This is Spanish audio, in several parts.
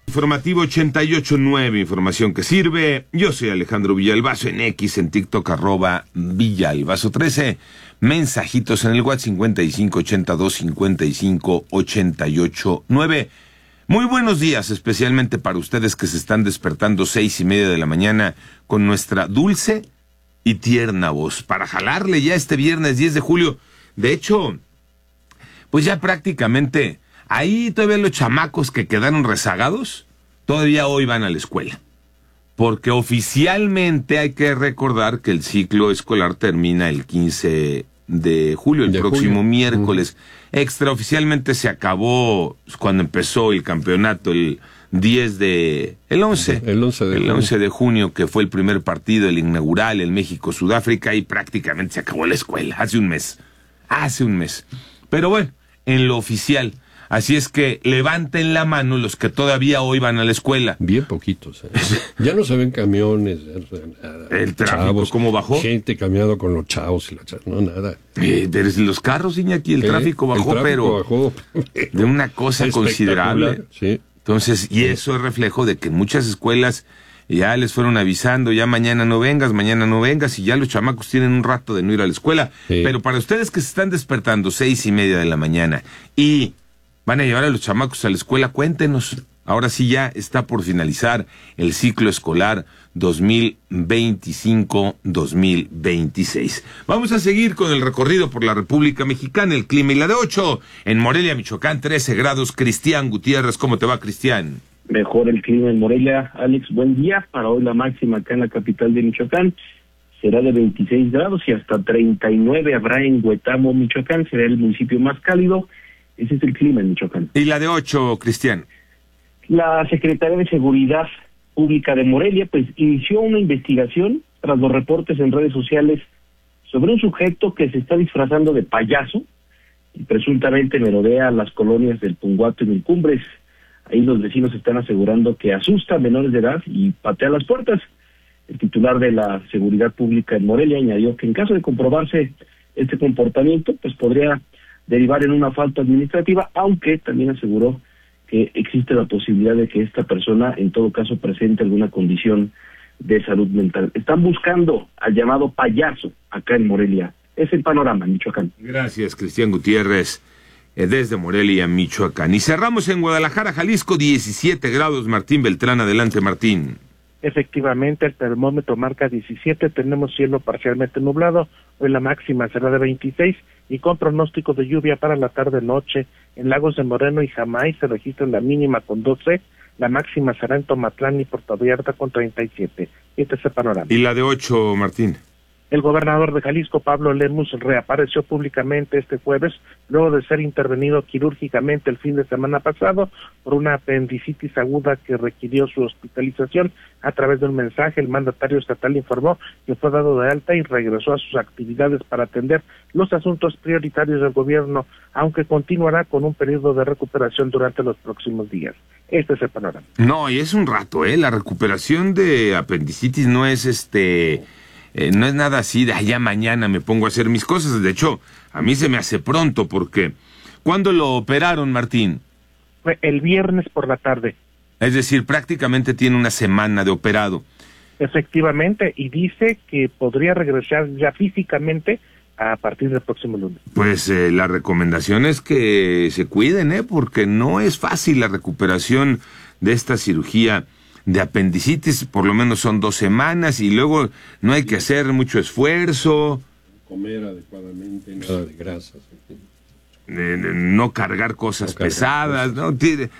Informativo 88.9, información que sirve. Yo soy Alejandro Villalbazo en X, en TikTok, @Villalbazo13. Mensajitos en el WhatsApp 5582558889. Muy buenos días, especialmente para ustedes que se están despertando 6:30 de la mañana con nuestra dulce y tierna voz, para jalarle ya este viernes 10 de julio. De hecho, pues ya prácticamente... Ahí todavía los chamacos que quedaron rezagados, todavía hoy van a la escuela. Porque oficialmente hay que recordar que el ciclo escolar termina el 15 de julio, el próximo miércoles. Extraoficialmente se acabó cuando empezó el campeonato, el 11 de junio, que fue el primer partido, el inaugural, el México-Sudáfrica, y prácticamente se acabó la escuela, hace un mes. Pero bueno, en lo oficial... Así es que levanten la mano los que todavía hoy van a la escuela. Bien poquitos. Ya no se ven camiones. El tráfico, chavos, ¿cómo bajó? Gente caminando con los chavos y no, nada. Pero los carros, Iñaki, el tráfico bajó, bajó de una cosa considerable. Sí. Entonces, y eso es reflejo de que muchas escuelas ya les fueron avisando, ya mañana no vengas, y ya los chamacos tienen un rato de no ir a la escuela. Sí. Pero para ustedes que se están despertando 6:30 de la mañana y... van a llevar a los chamacos a la escuela, cuéntenos. Ahora sí ya está por finalizar el ciclo escolar 2025-2026. Vamos a seguir con el recorrido por la República Mexicana, el clima y la de 8. En Morelia, Michoacán, 13 grados. Cristian Gutiérrez, ¿cómo te va, Cristian? Mejor el clima en Morelia, Alex. Buen día. Para hoy la máxima acá en la capital de Michoacán será de 26 grados y hasta 39 habrá en Huetamo, Michoacán. Será el municipio más cálido. Ese es el clima en Michoacán. ¿Y la de 8, Cristian? La Secretaría de Seguridad Pública de Morelia pues inició una investigación tras los reportes en redes sociales sobre un sujeto que se está disfrazando de payaso y presuntamente merodea las colonias del Punguato y Milcumbres. Ahí los vecinos están asegurando que asusta a menores de edad y patea las puertas. El titular de la Seguridad Pública en Morelia añadió que en caso de comprobarse este comportamiento, pues podría derivar en una falta administrativa, aunque también aseguró que existe la posibilidad de que esta persona en todo caso presente alguna condición de salud mental. Están buscando al llamado payaso acá en Morelia. Es el panorama en Michoacán. Gracias, Cristian Gutiérrez, desde Morelia, Michoacán. Y cerramos en Guadalajara, Jalisco, 17 grados. Martín Beltrán, adelante, Martín. Efectivamente, el termómetro marca 17, tenemos cielo parcialmente nublado, hoy la máxima será de 26 y con pronóstico de lluvia para la tarde-noche. En Lagos de Moreno y Jamay se registra la mínima con 12, la máxima será en Tomatlán y Puerto Vallarta con 37. Este es el panorama. ¿Y la de 8, Martín? El gobernador de Jalisco, Pablo Lemus, reapareció públicamente este jueves, luego de ser intervenido quirúrgicamente el fin de semana pasado por una apendicitis aguda que requirió su hospitalización. A través de un mensaje, el mandatario estatal informó que fue dado de alta y regresó a sus actividades para atender los asuntos prioritarios del gobierno, aunque continuará con un periodo de recuperación durante los próximos días. Este es el panorama. No, y es un rato, la recuperación de apendicitis no es no es nada así de allá mañana me pongo a hacer mis cosas. De hecho, a mí se me hace pronto porque... ¿Cuándo lo operaron, Martín? Fue el viernes por la tarde. Es decir, prácticamente tiene una semana de operado. Efectivamente, y dice que podría regresar ya físicamente a partir del próximo lunes. Pues la recomendación es que se cuiden, porque no es fácil la recuperación de esta cirugía de apendicitis. Por lo menos son 2 semanas y luego no hay que hacer mucho esfuerzo. Comer adecuadamente, nada de grasas. No cargar cosas pesadas, ¿no?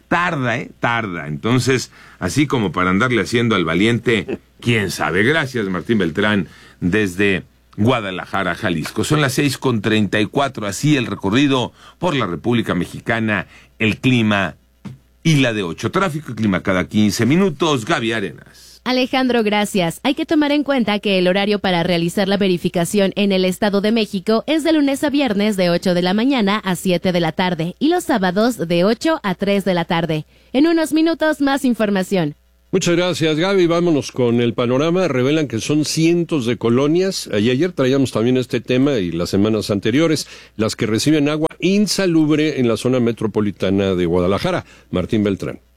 Tarda. Entonces, así como para andarle haciendo al valiente, quién sabe. Gracias, Martín Beltrán, desde Guadalajara, Jalisco. Son las 6:34, así el recorrido por la República Mexicana, el clima y la de 8. Tráfico y clima cada 15 minutos. Gaby Arenas. Alejandro, gracias. Hay que tomar en cuenta que el horario para realizar la verificación en el Estado de México es de lunes a viernes de 8 de la mañana a 7 de la tarde y los sábados de 8 a 3 de la tarde. En unos minutos más información. Muchas gracias, Gaby. Vámonos con el panorama. Revelan que son cientos de colonias. Ayer traíamos también este tema y las semanas anteriores, las que reciben agua insalubre en la zona metropolitana de Guadalajara. Martín Beltrán.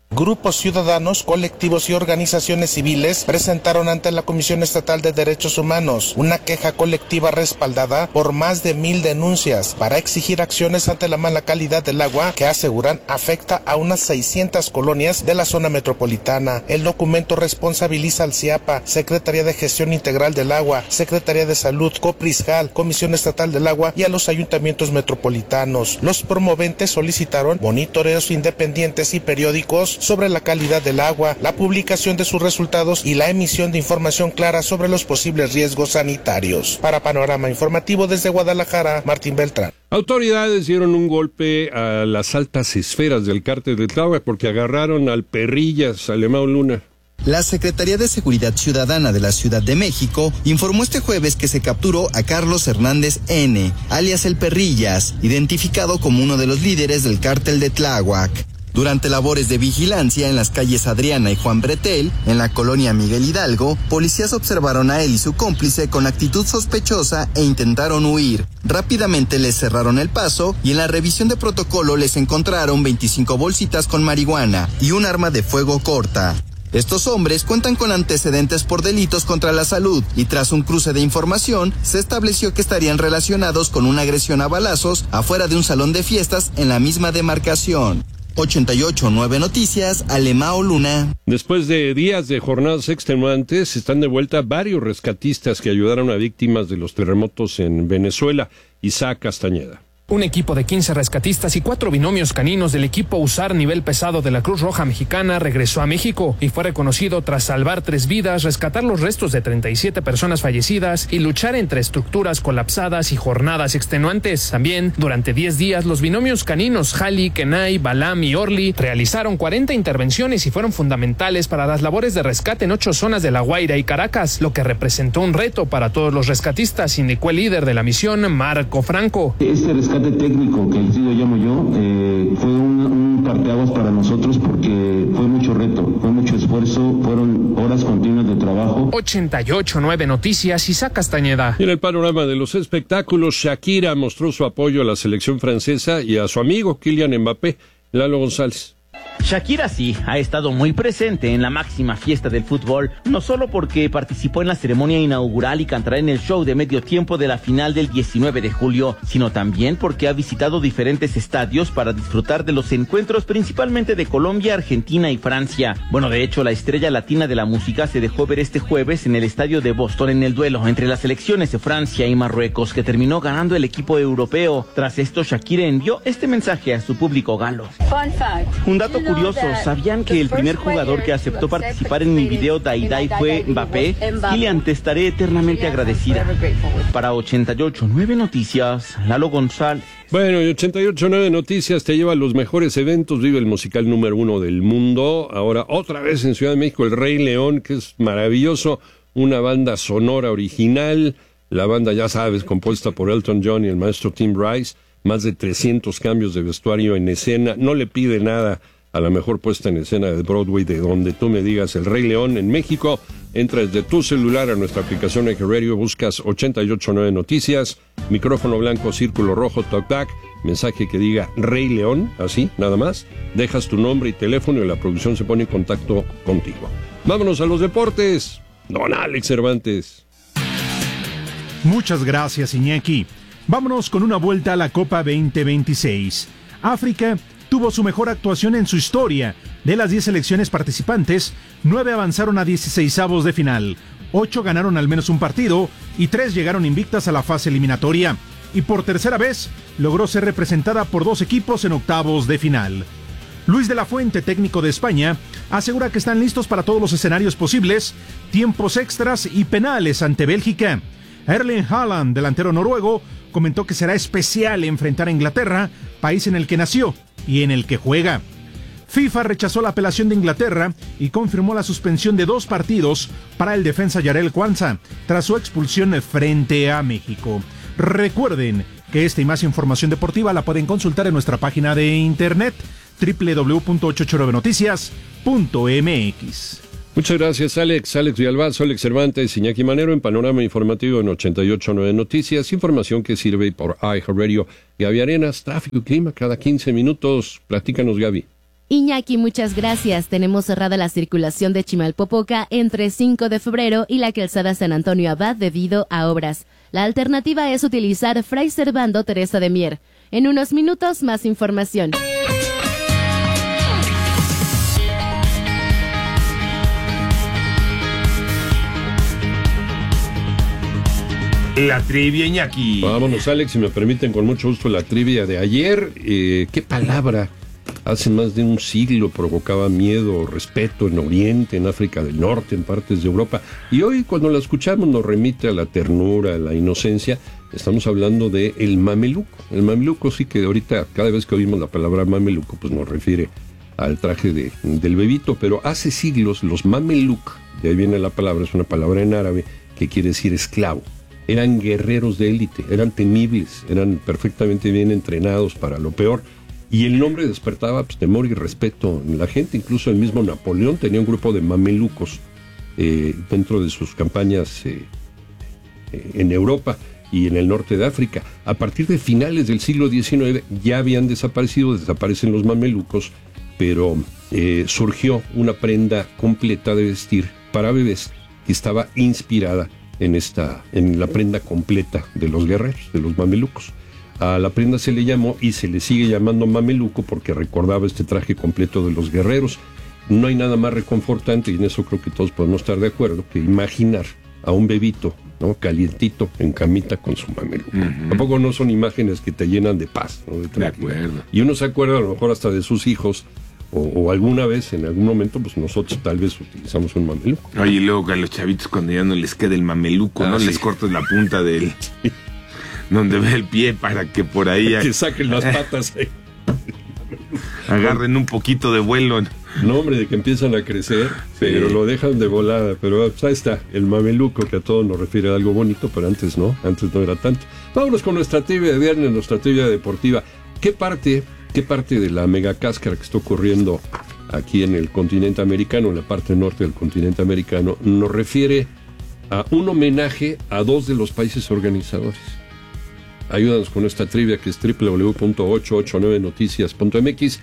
Grupos ciudadanos, colectivos y organizaciones civiles presentaron ante la Comisión Estatal de Derechos Humanos una queja colectiva respaldada por más de 1,000 denuncias para exigir acciones ante la mala calidad del agua que aseguran afecta a unas 600 colonias de la zona metropolitana. El documento responsabiliza al CIAPA, Secretaría de Gestión Integral del Agua, Secretaría de Salud, Coprisjal, Comisión Estatal del Agua y a los ayuntamientos metropolitanos. Los promoventes solicitaron monitoreos independientes y periódicos sobre la calidad del agua, la publicación de sus resultados y la emisión de información clara sobre los posibles riesgos sanitarios. Para Panorama Informativo desde Guadalajara, Martín Beltrán. Autoridades dieron un golpe a las altas esferas del cártel de Tláhuac porque agarraron al Perrillas, Alemão Luna. La Secretaría de Seguridad Ciudadana de la Ciudad de México informó este jueves que se capturó a Carlos Hernández N., alias El Perrillas, identificado como uno de los líderes del cártel de Tláhuac. Durante labores de vigilancia en las calles Adriana y Juan Bretel, en la colonia Miguel Hidalgo, policías observaron a él y su cómplice con actitud sospechosa e intentaron huir. Rápidamente les cerraron el paso y en la revisión de protocolo les encontraron 25 bolsitas con marihuana y un arma de fuego corta. Estos hombres cuentan con antecedentes por delitos contra la salud y tras un cruce de información se estableció que estarían relacionados con una agresión a balazos afuera de un salón de fiestas en la misma demarcación. 88.9 Noticias, Alemão Luna. Después de días de jornadas extenuantes, están de vuelta varios rescatistas que ayudaron a víctimas de los terremotos en Venezuela. Isaac Castañeda. Un equipo de 15 rescatistas y 4 binomios caninos del equipo USAR nivel pesado de la Cruz Roja Mexicana regresó a México y fue reconocido tras salvar 3 vidas, rescatar los restos de 37 personas fallecidas y luchar entre estructuras colapsadas y jornadas extenuantes. También, durante 10 días, los binomios caninos Jali, Kenai, Balam y Orly realizaron 40 intervenciones y fueron fundamentales para las labores de rescate en 8 zonas de La Guaira y Caracas, lo que representó un reto para todos los rescatistas, indicó el líder de la misión, Marco Franco. Este rescate técnico que el lo llamo yo fue un parteaguas para nosotros porque fue mucho reto, fue mucho esfuerzo, fueron horas continuas de trabajo. 88.9 Noticias, Isaac Castañeda. Y en el panorama de los espectáculos, Shakira mostró su apoyo a la selección francesa y a su amigo Kylian Mbappé. Lalo González. Shakira sí ha estado muy presente en la máxima fiesta del fútbol, no solo porque participó en la ceremonia inaugural y cantará en el show de medio tiempo de la final del 19 de julio, sino también porque ha visitado diferentes estadios para disfrutar de los encuentros principalmente de Colombia, Argentina y Francia. Bueno, de hecho, la estrella latina de la música se dejó ver este jueves en el estadio de Boston en el duelo entre las selecciones de Francia y Marruecos, que terminó ganando el equipo europeo. Tras esto, Shakira envió este mensaje a su público galo. Fun fact. Un dato curioso, ¿sabían que el primer jugador que aceptó participar en mi video Dai Dai fue Mbappé? Kylian, te estaré eternamente agradecida. Para 88.9 Noticias, Lalo González. Bueno, y 88.9 Noticias te lleva a los mejores eventos. Vive el musical número 1 del mundo. Ahora, otra vez en Ciudad de México, El Rey León, que es maravilloso. Una banda sonora original. La banda, ya sabes, compuesta por Elton John y el maestro Tim Rice. Más de 300 cambios de vestuario en escena. No le pide nada a la mejor puesta en escena de Broadway, de donde tú me digas. El Rey León en México. Entra desde tu celular a nuestra aplicación iHeartRadio, buscas 88.9 Noticias, micrófono blanco, círculo rojo, talkback, mensaje que diga Rey León, así, nada más. Dejas tu nombre y teléfono y la producción se pone en contacto contigo. Vámonos a los deportes. Don Alex Cervantes. Muchas gracias, Iñaki. Vámonos con una vuelta a la Copa 2026. África tuvo su mejor actuación en su historia. De las 10 selecciones participantes, 9 avanzaron a 16avos de final, 8 ganaron al menos un partido y 3 llegaron invictas a la fase eliminatoria. Y por tercera vez, logró ser representada por 2 equipos en octavos de final. Luis de la Fuente, técnico de España, asegura que están listos para todos los escenarios posibles, tiempos extras y penales ante Bélgica. Erling Haaland, delantero noruego, comentó que será especial enfrentar a Inglaterra, país en el que nació y en el que juega. FIFA rechazó la apelación de Inglaterra y confirmó la suspensión de 2 partidos para el defensa Jarell Quansah tras su expulsión frente a México. Recuerden que esta y más información deportiva la pueden consultar en nuestra página de internet www.889noticias.mx. Muchas gracias, Alex Villalbazo, Alex Cervantes, Iñaki Manero en Panorama Informativo en 88.9 Noticias. Información que sirve por iHeartRadio. Gaby Arenas, tráfico y clima cada 15 minutos. Platícanos, Gaby. Iñaki, muchas gracias. Tenemos cerrada la circulación de Chimalpopoca entre 5 de febrero y la calzada San Antonio Abad debido a obras. La alternativa es utilizar Fray Servando Teresa de Mier. En unos minutos, más información. La trivia, Iñaki. Vámonos, Alex, si me permiten, con mucho gusto la trivia de ayer. ¿Qué palabra hace más de un siglo provocaba miedo, respeto en Oriente, en África del Norte, en partes de Europa? Y hoy, cuando la escuchamos, nos remite a la ternura, a la inocencia. Estamos hablando de el mameluco. El mameluco, sí, que ahorita, cada vez que oímos la palabra mameluco, pues nos refiere al traje del bebito. Pero hace siglos, los mameluk, de ahí viene la palabra, es una palabra en árabe que quiere decir esclavo. Eran guerreros de élite, eran temibles, eran perfectamente bien entrenados para lo peor. Y el nombre despertaba pues, temor y respeto en la gente. Incluso el mismo Napoleón tenía un grupo de mamelucos dentro de sus campañas en Europa y en el norte de África. A partir de finales del siglo XIX ya habían desaparecen los mamelucos, pero surgió una prenda completa de vestir para bebés que estaba inspirada en la prenda completa de los guerreros, de los mamelucos. A la prenda se le llamó y se le sigue llamando mameluco porque recordaba este traje completo de los guerreros. No hay nada más reconfortante, y en eso creo que todos podemos estar de acuerdo, que imaginar a un bebito, ¿no?, calientito en camita con su mameluco. Tampoco no son imágenes que te llenan de paz, ¿no?, de acuerdo. Y uno se acuerda a lo mejor hasta de sus hijos, o alguna vez, en algún momento, pues nosotros tal vez utilizamos un mameluco. Oye, y luego a los chavitos cuando ya no les queda el mameluco, ¿no? Sí. Les cortas la punta del... donde ve el pie para que por ahí... que saquen las patas ahí. Agarren un poquito de vuelo. No, hombre, de que empiezan a crecer, sí, pero lo dejan de volada. Pero pues, ahí está, el mameluco, que a todos nos refiere a algo bonito, pero antes no era tanto. Vámonos con nuestra trivia de viernes, nuestra trivia deportiva. ¿Qué parte de la megacáscara que está ocurriendo aquí en el continente americano, en la parte norte del continente americano, nos refiere a un homenaje a dos de los países organizadores? Ayúdanos con esta trivia, que es www.889noticias.mx,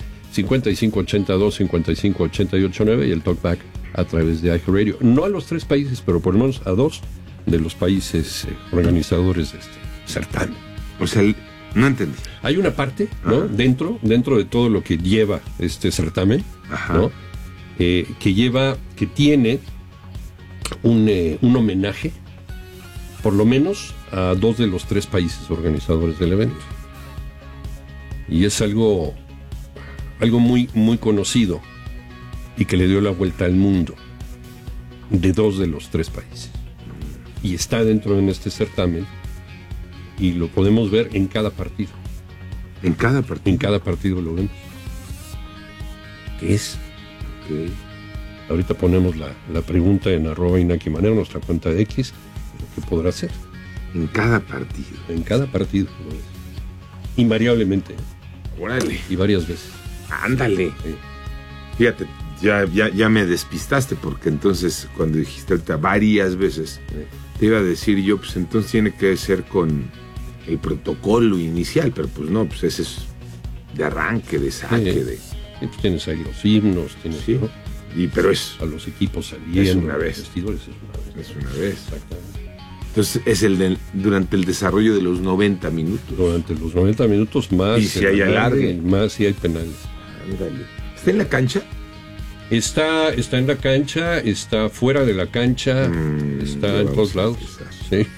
5582-558889 y el talkback a través de iHeartRadio. No a los tres países, pero por lo menos a dos de los países organizadores de este certamen. O sea, no entendí. Hay una parte, ¿no?, dentro de todo lo que lleva este certamen, ¿no?, que tiene un homenaje, por lo menos, a dos de los tres países organizadores del evento. Y es algo muy, muy conocido y que le dio la vuelta al mundo, de dos de los tres países. Y está dentro en este certamen y lo podemos ver en cada partido. ¿En cada partido? En cada partido lo vemos. ¿Qué es? Okay. Ahorita ponemos la pregunta en @InakiManero, nuestra cuenta de X. ¿Qué podrá ser? En cada partido. En cada partido. Invariablemente. Órale. Y varias veces. Ándale. Sí. Fíjate, ya me despistaste, porque entonces cuando dijiste ahorita varias veces, te iba a decir yo, pues entonces tiene que ser con el protocolo inicial, pero pues no, pues ese es de arranque, de saque, sí. de... Sí, pues tienes ahí los himnos, tienes, sí, ¿no?, pero es... a los equipos saliendo. Es una vez. Vestidores, es una vez. Exactamente. Entonces es durante el desarrollo de los 90 minutos. Durante los 90 minutos más. Y si hay alargue. Más si hay penales. Ándale. ¿Está en la cancha? Está en la cancha, está fuera de la cancha, está en todos lados. Sí.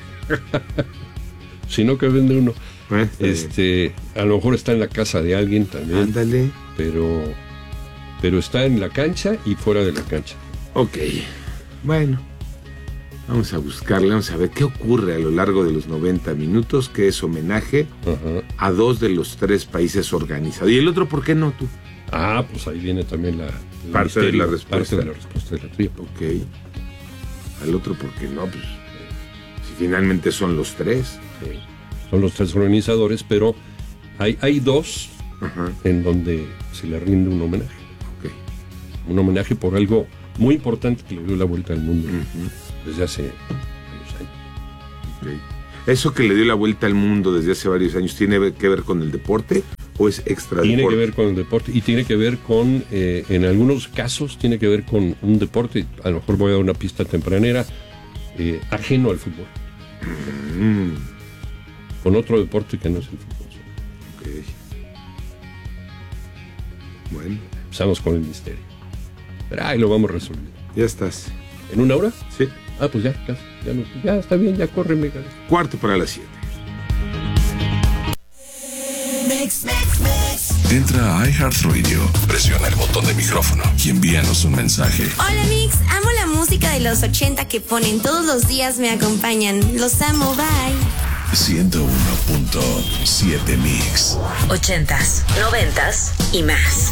Si no, que vende uno. A lo mejor está en la casa de alguien también. Ándale. Pero está en la cancha y fuera de la cancha. Ok. Bueno. Vamos a buscarle, vamos a ver qué ocurre a lo largo de los 90 minutos, que es homenaje a dos de los tres países organizados. ¿Y el otro por qué no, tú? Pues ahí viene también la parte de la respuesta. Parte de la respuesta de la trivia. Ok. Al otro por qué no, pues si finalmente son los tres. Sí. Son los tres organizadores, pero hay dos en donde se le rinde un homenaje. Okay. Un homenaje por algo muy importante que le dio la vuelta al mundo desde hace varios años. Okay. ¿Eso que le dio la vuelta al mundo desde hace varios años tiene que ver con el deporte ¿O es extra Tiene deporte? que ver con el deporte y tiene que ver con, en algunos casos, tiene que ver con un deporte, a lo mejor voy a dar una pista tempranera, ajeno al fútbol. Con otro deporte que no es el fútbol. Ok. Bueno. Empezamos con el misterio. Pero ahí lo vamos resolviendo. Ya estás. ¿En una hora? Sí. Ah, pues ya está bien, ya córreme. 7:45. Entra a iHeartRadio, presiona el botón de micrófono y envíanos un mensaje. Hola Mix, amo la música de los 80 que ponen todos los días, me acompañan. Los amo, bye. 101.7 Mix. 80s, 90s y más.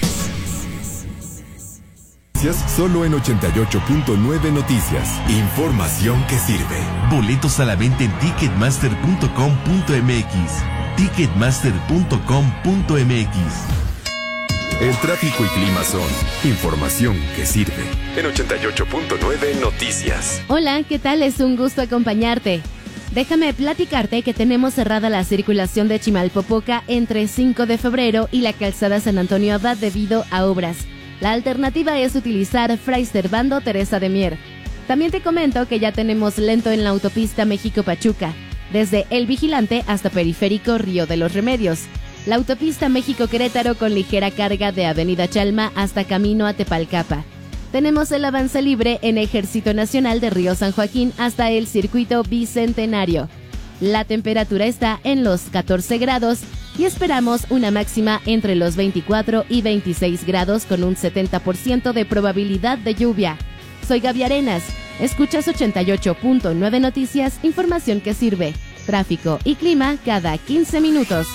Solo en 88.9 Noticias. Información que sirve. Boletos a la venta en ticketmaster.com.mx. Ticketmaster.com.mx. El tráfico y clima son información que sirve. En 88.9 Noticias. Hola, ¿qué tal? Es un gusto acompañarte. Déjame platicarte que tenemos cerrada la circulación de Chimalpopoca entre 5 de febrero y la calzada San Antonio Abad debido a obras. La alternativa es utilizar Fray Servando Teresa de Mier. También te comento que ya tenemos lento en la autopista México-Pachuca, desde El Vigilante hasta Periférico Río de los Remedios. La autopista México-Querétaro con ligera carga de Avenida Chalma hasta camino a Tepalcapa. Tenemos el avance libre en Ejército Nacional de Río San Joaquín hasta el Circuito Bicentenario. La temperatura está en los 14 grados y esperamos una máxima entre los 24 y 26 grados con un 70% de probabilidad de lluvia. Soy Gaby Arenas, escuchas 88.9 Noticias, información que sirve. Tráfico y clima cada 15 minutos.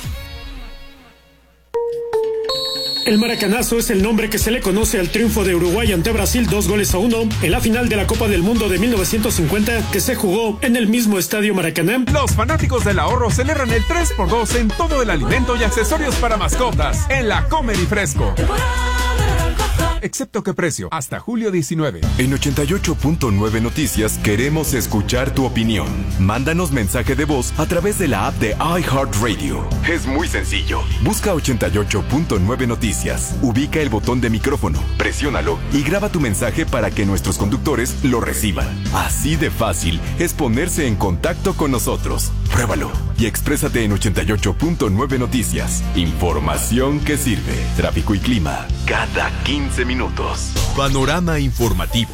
El Maracanazo es el nombre que se le conoce al triunfo de Uruguay ante Brasil 2-1 en la final de la Copa del Mundo de 1950 que se jugó en el mismo estadio Maracaná. Los fanáticos del ahorro celebran el 3x2 en todo el alimento y accesorios para mascotas en la Comer y Fresco. Excepto que precio, hasta julio 19. En 88.9 Noticias queremos escuchar tu opinión. Mándanos mensaje de voz a través de la app de iHeartRadio. Es muy sencillo. Busca 88.9 Noticias. Ubica el botón de micrófono, presiónalo y graba tu mensaje para que nuestros conductores lo reciban. Así de fácil es ponerse en contacto con nosotros. Pruébalo y exprésate en 88.9 Noticias. Información que sirve. Tráfico y clima cada 15 minutos. Panorama informativo.